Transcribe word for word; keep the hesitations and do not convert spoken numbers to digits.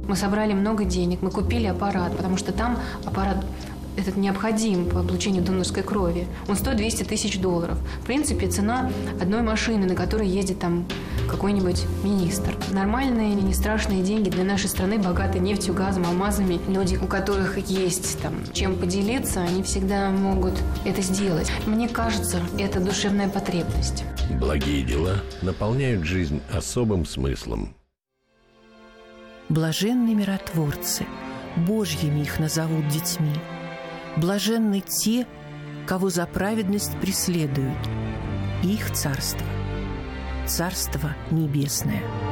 Мы собрали много денег, мы купили аппарат, потому что там аппарат этот необходим по получению донорской крови. Он стоит двести тысяч долларов. В принципе, цена одной машины, на которой ездит там какой-нибудь министр. Нормальные, не страшные деньги для нашей страны, богатой нефтью, газом, алмазами. Люди, у которых есть там чем поделиться, они всегда могут это сделать. Мне кажется, это душевная потребность. Благие дела наполняют жизнь особым смыслом. Блаженны миротворцы, Божьими их назовут детьми. Блаженны те, кого за праведность преследуют. Их царство – Царство Небесное.